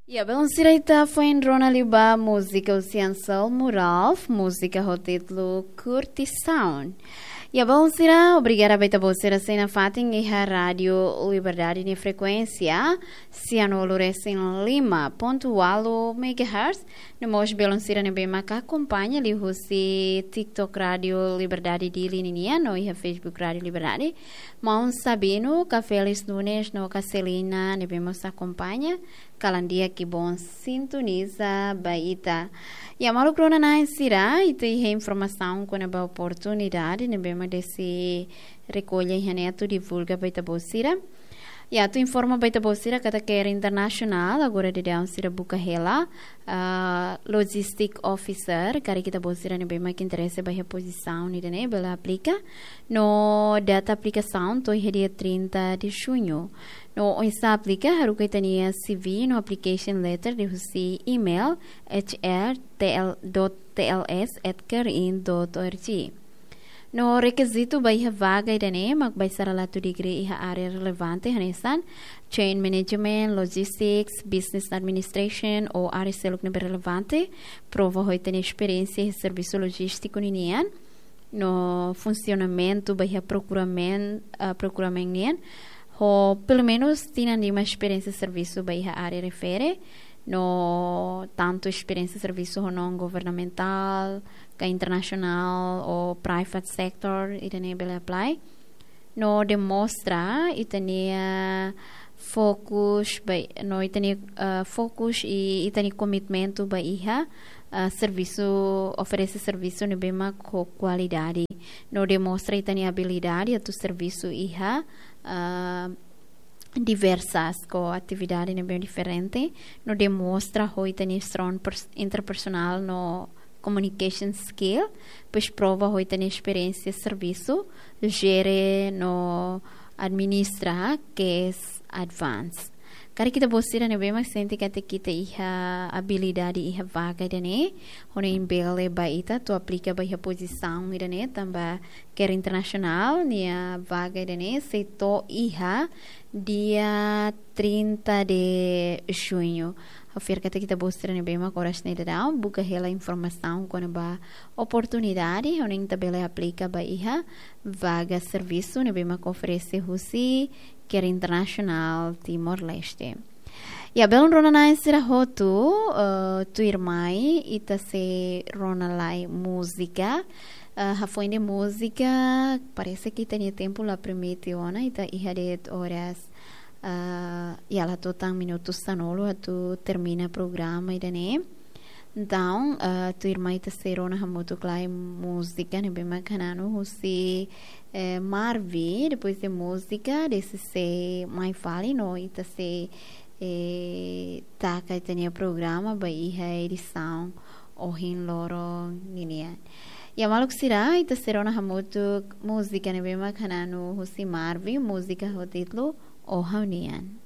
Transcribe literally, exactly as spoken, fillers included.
E a Belancirita foi em Rona Liba, música o Ciancel Mural, música o título Curtição. E a Belancira, obrigada a beita bolsira cena fatin e a Rádio Liberdade de frequência, Ciano Loresin Lima, ponto alo megahertz. No mos Belancira ne bem maca acompanha ali o TikTok Rádio Liberdade de Linia, no e a Facebook Rádio Liberdade. Mão Sabino, Cafélis Nunes, no Cacelina, ne bem mos acompanha. Calandia que bom sintoniza baita. E a malu crona na insira e tem informação com a oportunidade, ne bem desse recolhe e neto divulga baita bolsira. E a tu informa baita bolsira que quer internacional agora de down sira buka hela uh, logistic officer cara kita bolsira ne bem mais que interessa baia posição ni dene bela aplica no data aplicação to dia trinta de junho. No essa aplica haru que tenia C V no application letter de husi email h r t l dot t l s at carin dot org. No requisito baia vaga idane magbay saralato degree iha área relevante hanesan chain management, logistics, business administration ou área seluk nebe relevante prova hoi tem experiência em serviço logístico ninian no funcionamento baia procuramento uh, procuramento nian ho pelo menos tinha uma experiência de serviço baia área refere no tanto experiência de serviço não governamental que internacional ou private sector itu ni boleh apply no demonstra itu ni fokus by no itu ni uh, fokus e itu ni commitmento by iha uh, serviço oferece serviço ni bema com qualidade no demonstra itu ni habilidade atau serviço iha uh, diversas com atividade né bem diferente no demonstra hoe tem strong interpersonal no communication skill pois prova hoe tem experiência serviço gere no administra que é advanced cara kita bosira né bem mais sente que kita iha habilidade iha vaga dene hone embele baita tu aplica baia posição dene também quer internacional nia vaga dene se to iha dia trinta de junho. Ofir kata kita bostra ne bem agora snedadão, buka hela informação com a oportunidade, onde tabela aplica ba iha vaga serviço ne bem oferece husi quer internacional Timor-Leste. E a belon rona na insira hotu uh, tu irmai ita se rona lai música uh, hafoin de música parece que tinha tempo lá permite ona ita iha de horas uh, e ela totan minutos sanolo tu termina programa ida ne então uh, tu irmai ita se rona hamotu klai música ne bem macanano husi eh, Marvi depois de música desse se mais fale no ita se e tá que tinha programa baí a edição o hin loro ninia e a maluco será e tá serona hamutu música ne bem macanano husi Marvi música o título o haunian